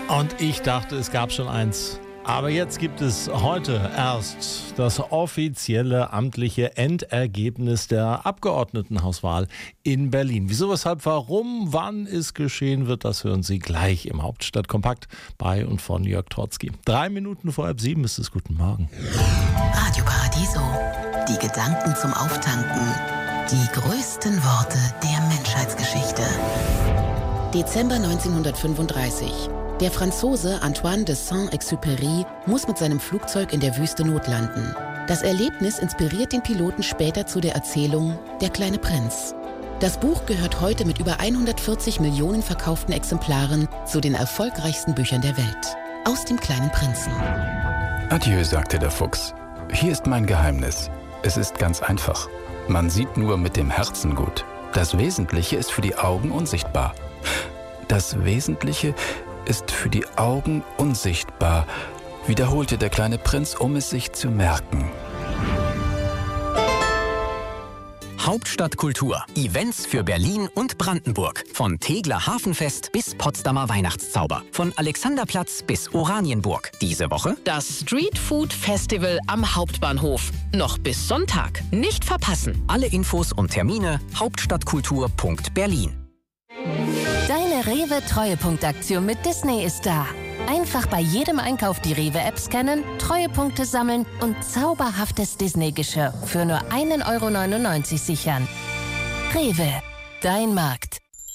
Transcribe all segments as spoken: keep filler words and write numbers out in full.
Und ich dachte, es gab schon eins. Aber jetzt gibt es heute erst das offizielle amtliche Endergebnis der Abgeordnetenhauswahl in Berlin. Wieso, weshalb, warum, wann es geschehen wird, das hören Sie gleich im Hauptstadtkompakt bei und von Jörg Trotzki. Drei Minuten vor halb sieben ist es. Guten Morgen. Radio Paradiso. Die Gedanken zum Auftanken. Die größten Worte der Menschheitsgeschichte. Dezember neunzehnhundertfünfunddreißig. Der Franzose Antoine de Saint-Exupéry muss mit seinem Flugzeug in der Wüste notlanden. Das Erlebnis inspiriert den Piloten später zu der Erzählung Der kleine Prinz. Das Buch gehört heute mit über hundertvierzig Millionen verkauften Exemplaren zu den erfolgreichsten Büchern der Welt. Aus dem kleinen Prinzen. Adieu, sagte der Fuchs. Hier ist mein Geheimnis. Es ist ganz einfach. Man sieht nur mit dem Herzen gut. Das Wesentliche ist für die Augen unsichtbar. Das Wesentliche ist für die Augen unsichtbar, wiederholte der kleine Prinz, um es sich zu merken. Hauptstadtkultur. Events für Berlin und Brandenburg. Von Tegeler Hafenfest bis Potsdamer Weihnachtszauber. Von Alexanderplatz bis Oranienburg. Diese Woche das Street Food Festival am Hauptbahnhof. Noch bis Sonntag. Nicht verpassen. Alle Infos und Termine hauptstadtkultur punkt berlin. Deine Rewe-Treuepunktaktion mit Disney ist da. Einfach bei jedem Einkauf die Rewe-App scannen, Treuepunkte sammeln und zauberhaftes Disney-Geschirr für nur ein Euro neunundneunzig sichern. Rewe, dein Markt.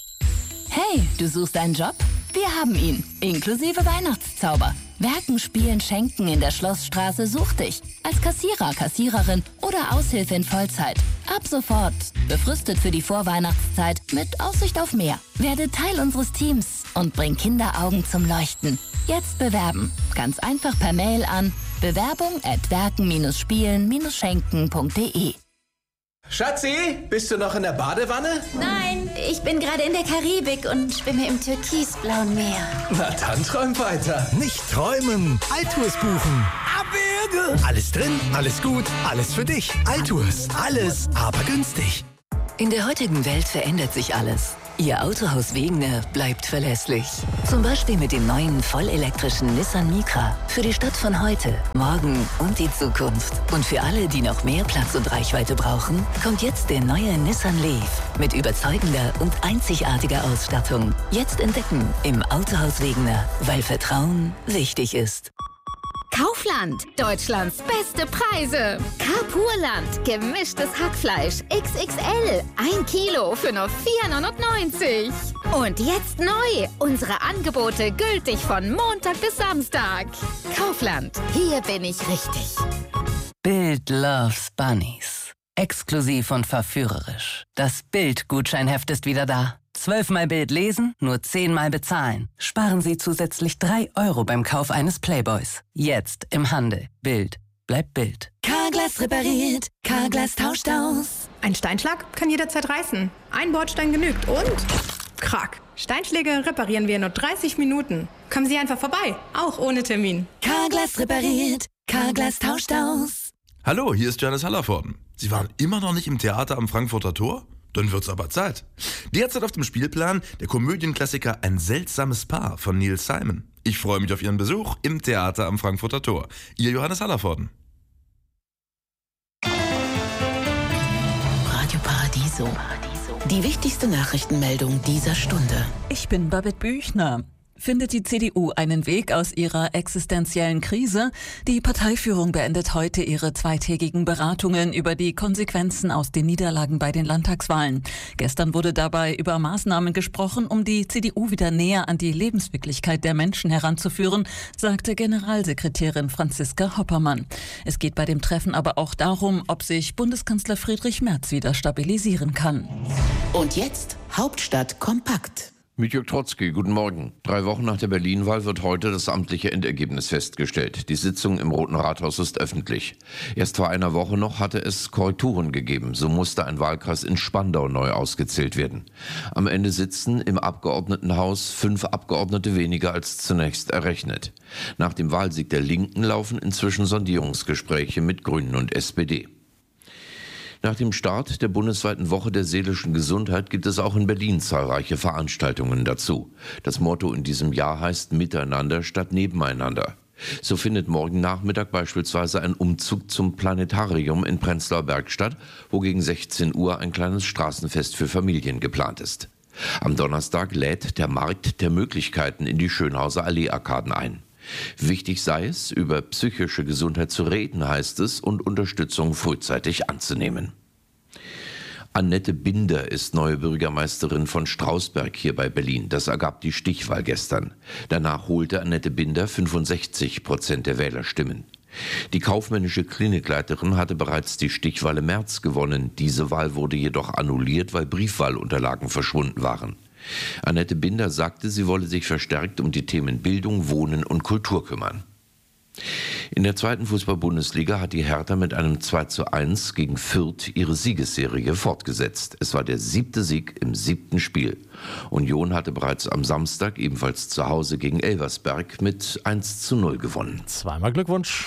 Hey, du suchst einen Job? Wir haben ihn, inklusive Weihnachtszauber. Werken, Spielen, Schenken in der Schlossstraße sucht dich. Als Kassierer, Kassiererin oder Aushilfe in Vollzeit. Ab sofort. Befristet für die Vorweihnachtszeit mit Aussicht auf mehr. Werde Teil unseres Teams und bring Kinderaugen zum Leuchten. Jetzt bewerben. Ganz einfach per Mail an bewerbung at werken spielen schenken punkt de. Schatzi, bist du noch in der Badewanne? Nein, ich bin gerade in der Karibik und schwimme im türkisblauen Meer. Na dann träum weiter. Nicht träumen, Altours buchen. Abwürge! Alles drin, alles gut, alles für dich. Altours, alles, aber günstig. In der heutigen Welt verändert sich alles. Ihr Autohaus Wegener bleibt verlässlich. Zum Beispiel mit dem neuen vollelektrischen Nissan Micra. Für die Stadt von heute, morgen und die Zukunft. Und für alle, die noch mehr Platz und Reichweite brauchen, kommt jetzt der neue Nissan Leaf. Mit überzeugender und einzigartiger Ausstattung. Jetzt entdecken im Autohaus Wegener, weil Vertrauen wichtig ist. Kaufland, Deutschlands beste Preise. Carpurland, gemischtes Hackfleisch X X L, ein Kilo für nur vier neunundneunzig. Und jetzt neu, unsere Angebote gültig von Montag bis Samstag. Kaufland, hier bin ich richtig. Bild loves Bunnies. Exklusiv und verführerisch. Das Bild-Gutscheinheft ist wieder da. Zwölfmal Bild lesen, nur zehnmal bezahlen. Sparen Sie zusätzlich drei Euro beim Kauf eines Playboys. Jetzt im Handel. Bild bleibt Bild. Carglass repariert, Carglass tauscht aus. Ein Steinschlag kann jederzeit reißen. Ein Bordstein genügt und... Krack. Steinschläge reparieren wir in nur dreißig Minuten. Kommen Sie einfach vorbei, auch ohne Termin. Carglass repariert, Carglass tauscht aus. Hallo, hier ist Janis Hallervorden. Sie waren immer noch nicht im Theater am Frankfurter Tor? Dann wird's aber Zeit. Derzeit auf dem Spielplan der Komödienklassiker Ein seltsames Paar von Neil Simon. Ich freue mich auf Ihren Besuch im Theater am Frankfurter Tor. Ihr Johannes Hallervorden. Radio Paradiso. Die wichtigste Nachrichtenmeldung dieser Stunde. Ich bin Babette Büchner. Findet die C D U einen Weg aus ihrer existenziellen Krise? Die Parteiführung beendet heute ihre zweitägigen Beratungen über die Konsequenzen aus den Niederlagen bei den Landtagswahlen. Gestern wurde dabei über Maßnahmen gesprochen, um die C D U wieder näher an die Lebenswirklichkeit der Menschen heranzuführen, sagte Generalsekretärin Franziska Hoppermann. Es geht bei dem Treffen aber auch darum, ob sich Bundeskanzler Friedrich Merz wieder stabilisieren kann. Und jetzt Hauptstadt kompakt. Mit Jörg Trotzki, guten Morgen. Drei Wochen nach der Berlin-Wahl wird heute das amtliche Endergebnis festgestellt. Die Sitzung im Roten Rathaus ist öffentlich. Erst vor einer Woche noch hatte es Korrekturen gegeben. So musste ein Wahlkreis in Spandau neu ausgezählt werden. Am Ende sitzen im Abgeordnetenhaus fünf Abgeordnete weniger als zunächst errechnet. Nach dem Wahlsieg der Linken laufen inzwischen Sondierungsgespräche mit Grünen und S P D. Nach dem Start der bundesweiten Woche der seelischen Gesundheit gibt es auch in Berlin zahlreiche Veranstaltungen dazu. Das Motto in diesem Jahr heißt Miteinander statt Nebeneinander. So findet morgen Nachmittag beispielsweise ein Umzug zum Planetarium in Prenzlauer Berg statt, wo gegen sechzehn Uhr ein kleines Straßenfest für Familien geplant ist. Am Donnerstag lädt der Markt der Möglichkeiten in die Schönhauser Allee-Arkaden ein. Wichtig sei es, über psychische Gesundheit zu reden, heißt es, und Unterstützung frühzeitig anzunehmen. Annette Binder ist neue Bürgermeisterin von Strausberg hier bei Berlin. Das ergab die Stichwahl gestern. Danach holte Annette Binder fünfundsechzig Prozent der Wählerstimmen. Die kaufmännische Klinikleiterin hatte bereits die Stichwahl im März gewonnen. Diese Wahl wurde jedoch annulliert, weil Briefwahlunterlagen verschwunden waren. Annette Binder sagte, sie wolle sich verstärkt um die Themen Bildung, Wohnen und Kultur kümmern. In der zweiten Fußball-Bundesliga hat die Hertha mit einem zwei zu eins gegen Fürth ihre Siegesserie fortgesetzt. Es war der siebte Sieg im siebten Spiel. Union hatte bereits am Samstag ebenfalls zu Hause gegen Elversberg mit eins zu null gewonnen. Zweimal Glückwunsch.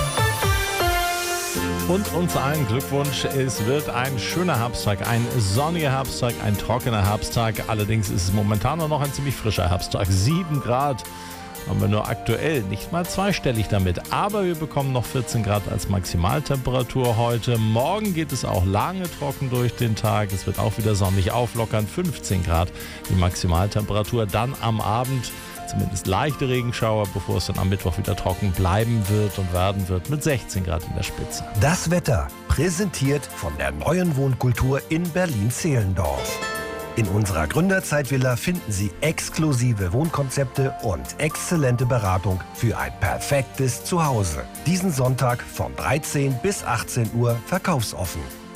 Und uns allen Glückwunsch, es wird ein schöner Herbsttag, ein sonniger Herbsttag, ein trockener Herbsttag. Allerdings ist es momentan noch ein ziemlich frischer Herbsttag. sieben Grad haben wir nur aktuell, nicht mal zweistellig damit. Aber wir bekommen noch vierzehn Grad als Maximaltemperatur heute. Morgen geht es auch lange trocken durch den Tag. Es wird auch wieder sonnig auflockern, fünfzehn Grad die Maximaltemperatur. Dann am Abend zumindest leichte Regenschauer, bevor es dann am Mittwoch wieder trocken bleiben wird und werden wird mit sechzehn Grad in der Spitze. Das Wetter, präsentiert von der neuen Wohnkultur in Berlin-Zehlendorf. In unserer Gründerzeitvilla finden Sie exklusive Wohnkonzepte und exzellente Beratung für ein perfektes Zuhause. Diesen Sonntag von dreizehn bis achtzehn Uhr verkaufsoffen.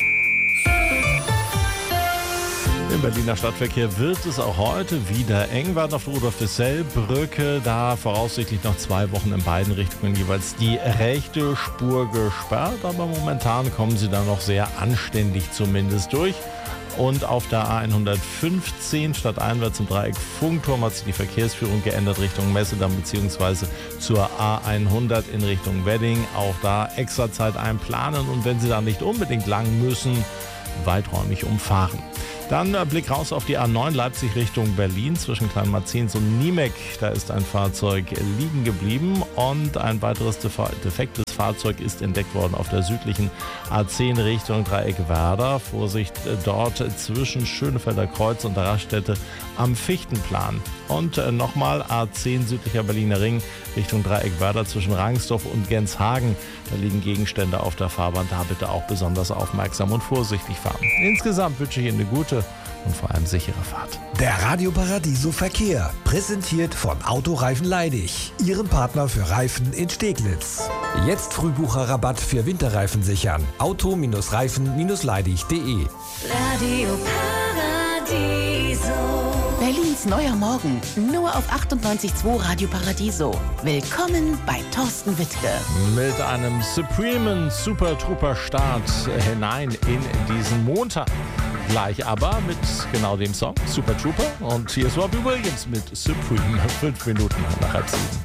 Im Berliner Stadtverkehr wird es auch heute wieder eng werden auf der Rudolf-Dessel-Brücke. Da voraussichtlich noch zwei Wochen in beiden Richtungen jeweils die rechte Spur gesperrt. Aber momentan kommen sie da noch sehr anständig zumindest durch. Und auf der A hundertfünfzehn stadteinwärts im Dreieck Funkturm hat sich die Verkehrsführung geändert Richtung Messedamm bzw. zur A hundert in Richtung Wedding. Auch da extra Zeit einplanen und wenn Sie da nicht unbedingt lang müssen, weiträumig umfahren. Dann Blick raus auf die A neun Leipzig Richtung Berlin zwischen Kleinmarzens und Niemek. Da ist ein Fahrzeug liegen geblieben und ein weiteres defektes Fahrzeug ist entdeckt worden auf der südlichen A zehn Richtung Dreieck Werder. Vorsicht dort zwischen Schönefelder Kreuz und der Raststätte am Fichtenplan. Und nochmal A zehn südlicher Berliner Ring Richtung Dreieck Werder zwischen Rangsdorf und Genshagen. Da liegen Gegenstände auf der Fahrbahn. Da bitte auch besonders aufmerksam und vorsichtig fahren. Insgesamt wünsche ich Ihnen eine gute und vor allem sichere Fahrt. Der Radio Paradiso Verkehr, präsentiert von Autoreifen Leidig, Ihrem Partner für Reifen in Steglitz. Jetzt Frühbucherrabatt für Winterreifen sichern. Auto-Reifen-Leidig punkt de. Radio Paradiso. Berlins neuer Morgen, nur auf achtundneunzig Komma zwei Radio Paradiso. Willkommen bei Thorsten Wittke. Mit einem supremen Super Trooper Start hinein in diesen Montag. Gleich aber mit genau dem Song Super Trooper. Und hier ist Robbie Williams mit Supreme. Fünf Minuten nach halb sieben.